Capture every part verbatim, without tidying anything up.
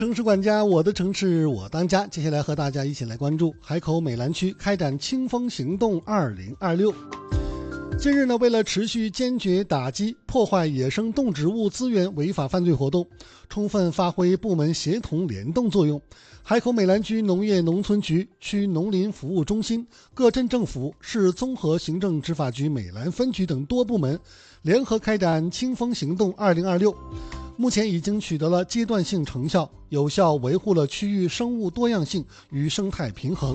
城市管家，我的城市我当家。接下来和大家一起来关注海口美兰区开展清风行动二零二六。近日呢，为了持续坚决打击破坏野生动植物资源违法犯罪活动，充分发挥部门协同联动作用，海口美兰区农业农村局、区农林服务中心、各镇政府、市综合行政执法局美兰分局等多部门联合开展清风行动二零二六。目前已经取得了阶段性成效，有效维护了区域生物多样性与生态平衡。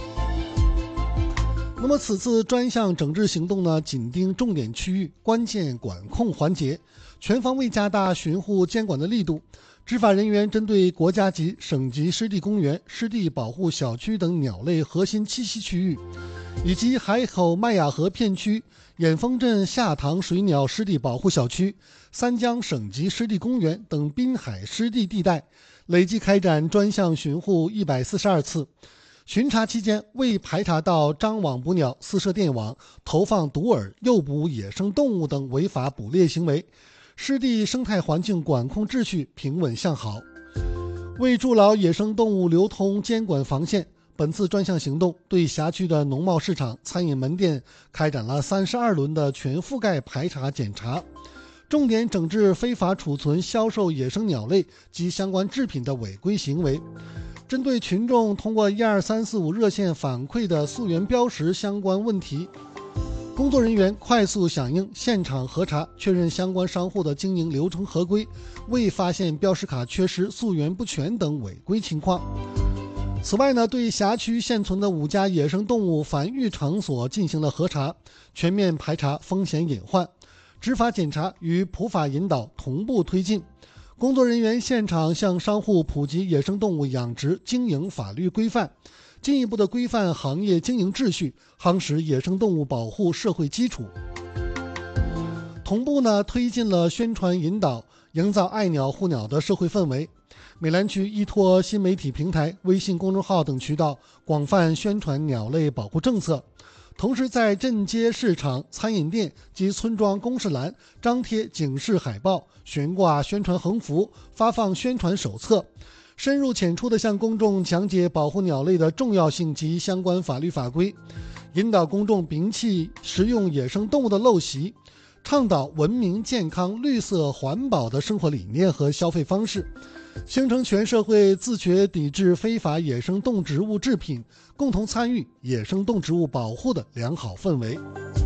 那么此次专项整治行动呢，紧盯重点区域关键管控环节，全方位加大巡护监管的力度。执法人员针对国家级、省级湿地公园、湿地保护小区等鸟类核心栖息区域，以及海口麦雅河片区、眼峰镇下塘水鸟湿地保护小区、三江省级湿地公园等滨海湿地地带，累计开展专项巡护一百四十二次。巡查期间，未排查到张网捕鸟、私设电网、投放毒饵、诱捕野生动物等违法捕猎行为，湿地生态环境管控秩序平稳向好。为筑牢野生动物流通监管防线，本次专项行动对辖区的农贸市场、餐饮门店开展了三十二轮的全覆盖排查检查，重点整治非法储存、销售野生鸟类及相关制品的违规行为。针对群众通过一二三四五热线反馈的溯源标识相关问题，工作人员快速响应，现场核查，确认相关商户的经营流程合规，未发现标识卡缺失、溯源不全等违规情况。此外呢，对辖区现存的五家野生动物繁育场所进行了核查，全面排查风险隐患，执法检查与普法引导同步推进。工作人员现场向商户普及野生动物养殖经营法律规范，进一步的规范行业经营秩序，夯实野生动物保护社会基础。同步呢，推进了宣传引导，营造爱鸟护鸟的社会氛围。美兰区依托新媒体平台、微信公众号等渠道，广泛宣传鸟类保护政策。同时在镇街市场、餐饮店及村庄公示栏张贴警示海报，悬挂宣传横幅，发放宣传手册，深入浅出地向公众讲解保护鸟类的重要性及相关法律法规，引导公众摒弃食用野生动物的陋习，倡导文明、健康、绿色、环保的生活理念和消费方式，形成全社会自觉抵制非法野生动植物制品，共同参与野生动植物保护的良好氛围。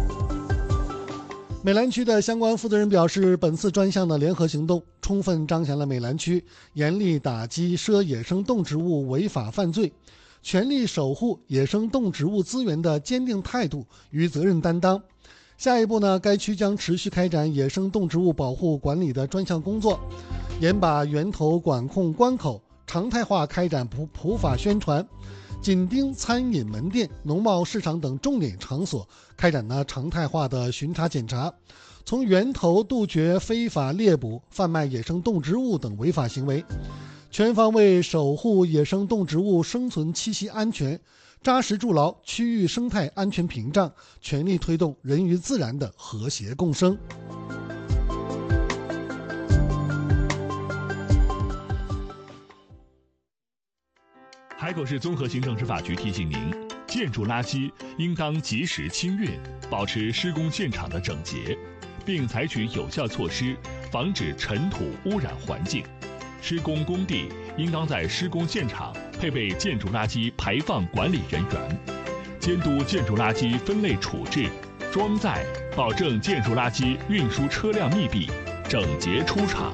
美兰区的相关负责人表示，本次专项的联合行动充分彰显了美兰区严厉打击涉野生动植物违法犯罪、全力守护野生动植物资源的坚定态度与责任担当。下一步呢，该区将持续开展野生动植物保护管理的专项工作，严把源头管控关口，常态化开展普普法宣传，紧盯餐饮门店、农贸市场等重点场所，开展呢常态化的巡查检查，从源头杜绝非法猎捕、贩卖野生动植物等违法行为，全方位守护野生动植物生存栖息安全，扎实筑牢区域生态安全屏障，全力推动人与自然的和谐共生。 海口市综合行政执法局提醒您，建筑垃圾应当及时清运，保持施工现场的整洁，并采取有效措施防止尘土污染环境。施工工地应当在施工现场配备建筑垃圾排放管理人员，监督建筑垃圾分类处置、装载，保证建筑垃圾运输车辆密闭、整洁出厂。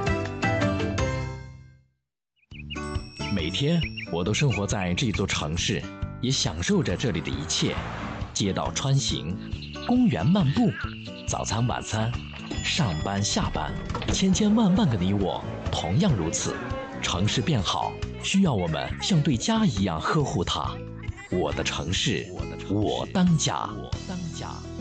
每天我都生活在这座城市，也享受着这里的一切。街道穿行，公园漫步，早餐晚餐，上班下班，千千万万个你我同样如此。城市变好，需要我们像对家一样呵护它。我的城市，我当家。我当家。